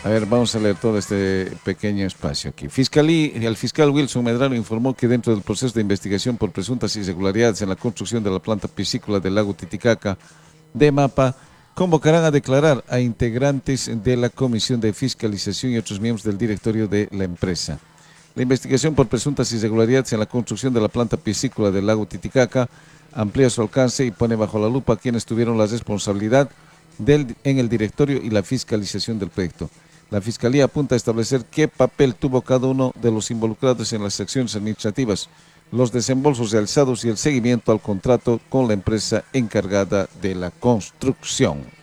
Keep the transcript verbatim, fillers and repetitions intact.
A ver, vamos a leer todo este pequeño espacio aquí. Fiscalía, el fiscal Wilson Medrano informó que dentro del proceso de investigación por presuntas irregularidades en la construcción de la planta piscícola del lago Titicaca de MAPA, convocarán a declarar a integrantes de la Comisión de Fiscalización y otros miembros del directorio de la empresa. La investigación por presuntas irregularidades en la construcción de la planta piscícola del lago Titicaca amplía su alcance y pone bajo la lupa a quienes tuvieron la responsabilidad del, en el directorio y la fiscalización del proyecto. La Fiscalía apunta a establecer qué papel tuvo cada uno de los involucrados en las acciones administrativas, los desembolsos realizados y el seguimiento al contrato con la empresa encargada de la construcción.